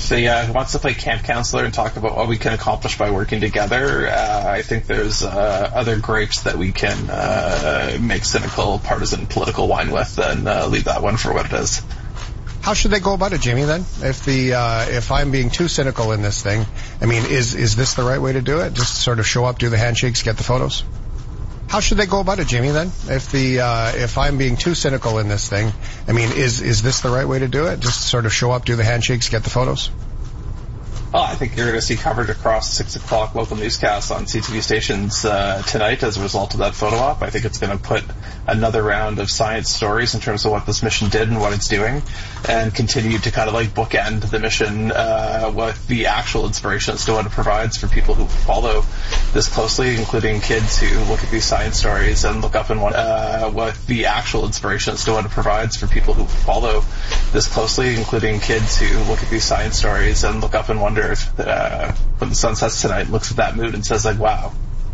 if he wants to play camp counselor and talk about what we can accomplish by working together, I think there's other grapes that we can make cynical, partisan, political wine with, and leave that one for what it is. How should they go about it, Jamie, then? If I'm being too cynical in this thing, I mean, is this the right way to do it? Just sort of show up, do the handshakes, get the photos? How should they go about it, Jamie, then? If I'm being too cynical in this thing, I mean, is this the right way to do it? Just sort of show up, do the handshakes, get the photos? Oh, I think you're going to see coverage across 6 o'clock local newscasts on CTV stations tonight as a result of that photo op. I think it's going to put another round of science stories in terms of what this mission did and what it's doing, and continue to kind of like bookend the mission with the actual inspiration as to what it provides for people who follow this closely, including kids who look at these science stories and look up and what the actual inspiration as to what it provides for people who follow this closely, including kids who look at these science stories and look up and wonder if when the sun sets tonight, looks at that moon and says, like, wow.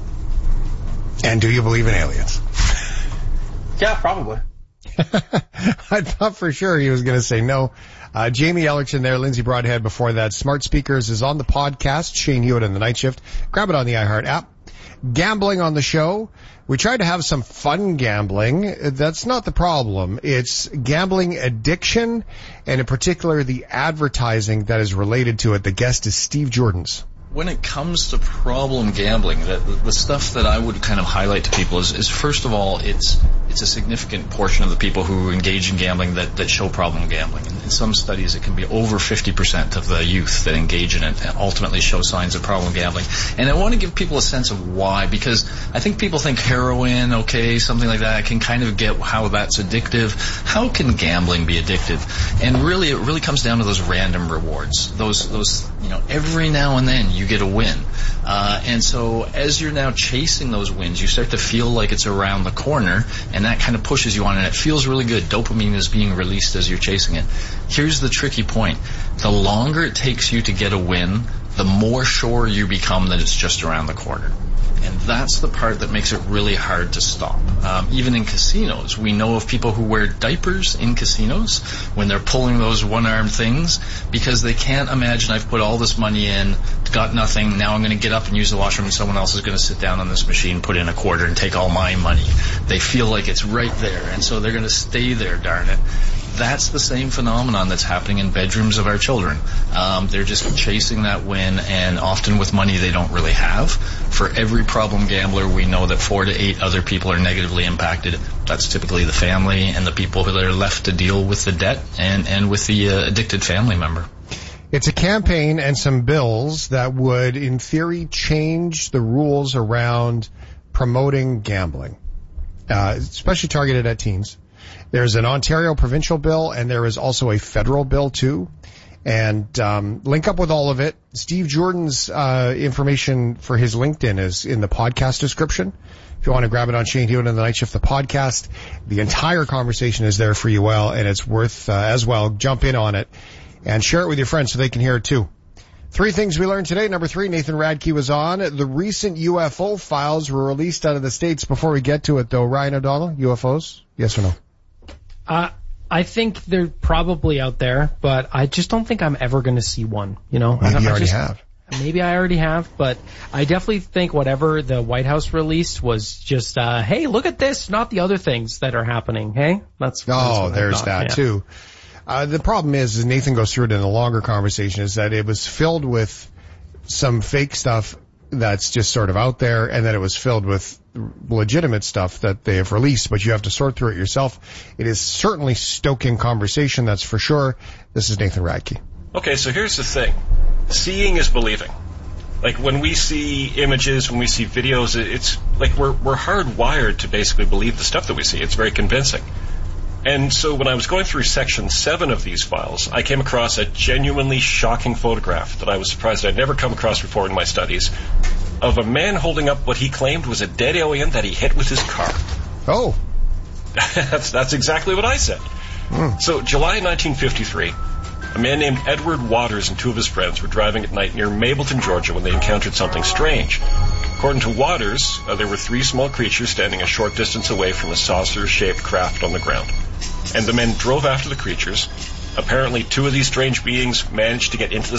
And do you believe in aliens? Yeah, probably. I thought for sure he was going to say no. Jamie Ellerton there, Lindsay Broadhead before that. Smart Speakers is on the podcast. Shane Hewitt in the night shift. Grab it on the iHeart app. Gambling on the show. We tried to have some fun gambling. That's not the problem. It's gambling addiction, and in particular, the advertising that is related to it. The guest is Steve Jordans. When it comes to problem gambling, the stuff that I would kind of highlight to people is first of all, it's a significant portion of the people who engage in gambling that show problem gambling. In some studies, it can be over 50% of the youth that engage in it and ultimately show signs of problem gambling. And I want to give people a sense of why, because I think people think heroin, okay, something like that. I can kind of get how that's addictive. How can gambling be addictive? And really, it really comes down to those random rewards. Those every now and then you get a win. And so as you're now chasing those wins, you start to feel like it's around the corner, and that kind of pushes you on, and it feels really good. Dopamine is being released as you're chasing it. Here's the tricky point. The longer it takes you to get a win, the more sure you become that it's just around the corner. And that's the part that makes it really hard to stop. Even in casinos, we know of people who wear diapers in casinos when they're pulling those one-armed things because they can't imagine, I've put all this money in, got nothing, now I'm going to get up and use the washroom and someone else is going to sit down on this machine, put in a quarter and take all my money. They feel like it's right there, and so they're going to stay there, darn it. That's the same phenomenon that's happening in bedrooms of our children. They're just chasing that win, and often with money they don't really have. For every problem gambler, we know that 4 to 8 other people are negatively impacted. That's typically the family and the people who are left to deal with the debt and with the addicted family member. It's a campaign and some bills that would, in theory, change the rules around promoting gambling, especially targeted at teens. There's an Ontario provincial bill, and there is also a federal bill, too. And link up with all of it. Steve Jordan's information for his LinkedIn is in the podcast description. If you want to grab it on Shane Hewitt and the Night Shift, the podcast, the entire conversation is there for you, and it's worth as well. Jump in on it and share it with your friends so they can hear it, too. 3 things we learned today. Number 3, Nathan Radke was on. The recent UFO files were released out of the States. Before we get to it, though, Ryan O'Donnell, UFOs, yes or no? I think they're probably out there, but I just don't think I'm ever going to see one, Maybe you already have. Maybe I already have, but I definitely think whatever the White House released was just, hey, look at this, not the other things that are happening, hey? That's there's that, too. The problem is, Nathan goes through it in a longer conversation, is that it was filled with some fake stuff that's just sort of out there, and then it was filled with legitimate stuff that they have released, but you have to sort through it yourself. It is certainly stoking conversation, that's for sure. This is Nathan Radke. Okay, so here's the thing. Seeing is believing. Like, when we see images, when we see videos, it's like we're hardwired to basically believe the stuff that we see. It's very convincing. And so when I was going through Section 7 of these files, I came across a genuinely shocking photograph that I was surprised I'd never come across before in my studies, of a man holding up what he claimed was a dead alien that he hit with his car. Oh. That's exactly what I said. So July 1953, a man named Edward Waters and 2 of his friends were driving at night near Mableton, Georgia, when they encountered something strange. According to Waters, there were 3 small creatures standing a short distance away from a saucer-shaped craft on the ground. And the men drove after the creatures. Apparently, 2 of these strange beings managed to get into the